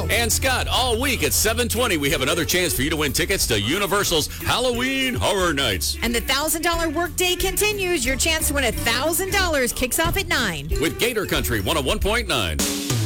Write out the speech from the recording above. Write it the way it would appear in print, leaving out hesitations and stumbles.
Joe. And Scott, all week at 7:20, we have another chance for you to win tickets to Universal's Halloween Horror Nights. And the $1,000 workday continues. Your chance to win $1,000 kicks off at 9. With Gator Country 101.9.